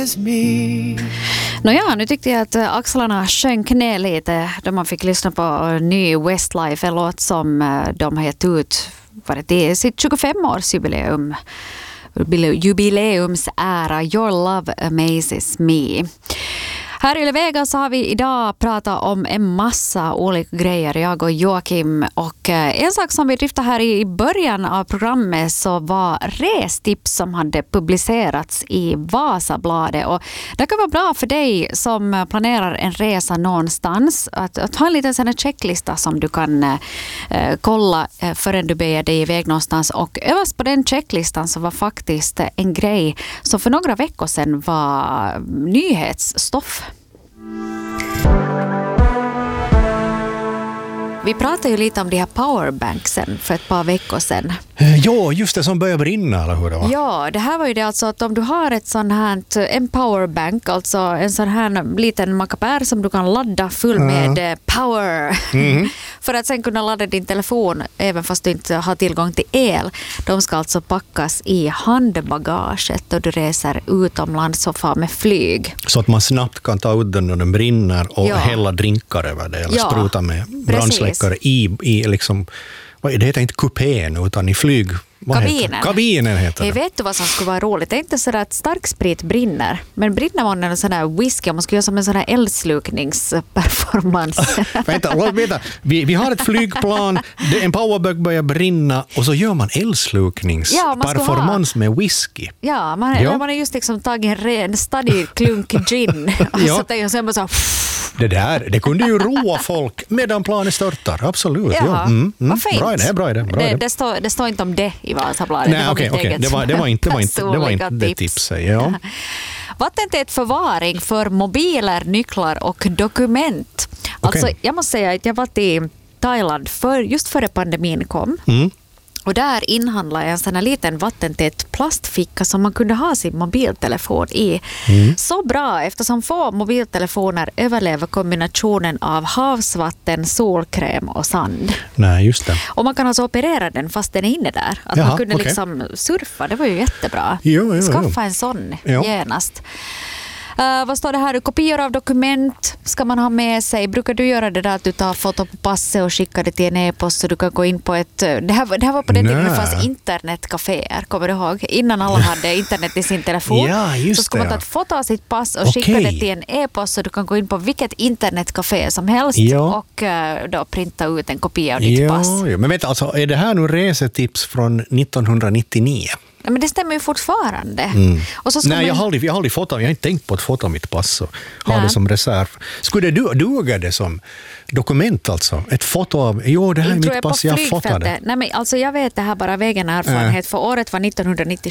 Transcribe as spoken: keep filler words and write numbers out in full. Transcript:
Nåja, nu tyckte jag att axlarna sjönk ner lite då man fick lyssna på ny Westlife, en låt som de har gett ut för det är sitt tjugofem-årsjubileum. Jubileumsära Your Love Amazes Me. Här i Vegas så har vi idag pratat om en massa olika grejer, jag och Joakim. Och en sak som vi lyfte här i början av programmet så var restips som hade publicerats i Vasabladet. Och det kan vara bra för dig som planerar en resa någonstans att, att ha en liten sån här checklista som du kan eh, kolla eh, förrän du beger dig iväg någonstans. Och överst på den checklistan så var faktiskt en grej som för några veckor sedan var nyhetsstoff. Vi pratade ju lite om de här powerbanksen för ett par veckor sedan. Ja, just det, som börjar brinna, eller hur det var? Ja, det här var ju det alltså att om du har ett sån här, en powerbank, alltså en sån här liten mackapär som du kan ladda full med mm. power mm. för att sen kunna ladda din telefon även fast du inte har tillgång till el. De ska alltså packas i handbagaget och du reser utomlands och far med flyg. Så att man snabbt kan ta ut den när den brinner och ja. hälla drinkar över det eller ja. spruta med brandsläckare i, i liksom, det heter inte kupén utan i flyg. Kabinen. Kabinen heter det. Jag vet du vad som skulle vara roligt? Det är inte så att stark sprit brinner. Men brinner man en sån här whisky, man skulle göra som en sån här eldslukningsperformance. vänta, vänta. Vi, vi har ett flygplan, en powerbank börjar brinna och så gör man eldslukningsperformance ja, med whisky. Ja, man, ja. man har just liksom tagit en ren stadig klunk gin och ja. så det, och sen bara så det där, det kunde ju roa folk medan planet störtar, absolut. Ja, ja. Mm, mm. Vad fint. Bra idé, bra idé. Bra det, idé. det, står, det står inte om det i Vasabladet. Nej, okej, okej. Det var, det var inte det, var inte, det, var inte det tipset. Ja. Vattentät förvaring för mobiler, nycklar och dokument. Alltså, okay. jag måste säga att jag var till Thailand för, just före pandemin kom. Mm. Och där inhandlade jag en sån här liten vattentät plastficka som man kunde ha sin mobiltelefon i. Mm. Så bra eftersom få mobiltelefoner överlever kombinationen av havsvatten, solkräm och sand. Nej, just det. Och man kan alltså operera den fast den är inne där. Att Jaha, man kunde okay. liksom surfa, det var ju jättebra. Jo, jo, Skaffa jo. en sån jo. genast. Uh, vad står det här? Kopior av dokument ska man ha med sig. Brukar du göra det där att du tar foto på passet och skickar det till en e-post så du kan gå in på ett... Det här, det här var på den tiden det fanns internetcaféer, kommer du ihåg? Innan alla hade internet i sin telefon. Ja, just så skulle det, man ta ett foto av sitt pass och okay. skicka det till en e-post så du kan gå in på vilket internetcafé som helst ja. och uh, då printa ut en kopia av ditt ja, pass. Ja. Men vet alltså, är det här nu resetips från nittonhundranittionio? Ja, men det stämmer ju fortfarande. Mm. Och så Nej, man... jag har aldrig, jag har aldrig fått, jag har inte tänkt på att fota mitt pass och ha Nej. det som reserv. Skulle det duga det som dokument alltså? Ett foto av, jo det här är mitt pass, jag fotade. Nej, men alltså jag vet det här bara av egen erfarenhet, äh. för året var nittonhundranittiosju.